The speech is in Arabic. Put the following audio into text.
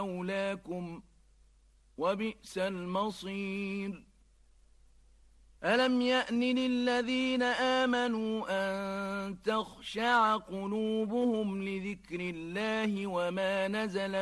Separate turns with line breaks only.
مولاكم وبئس المصير. ألم يأن للذين آمنوا أن تخشع قلوبهم لذكر الله وما نزل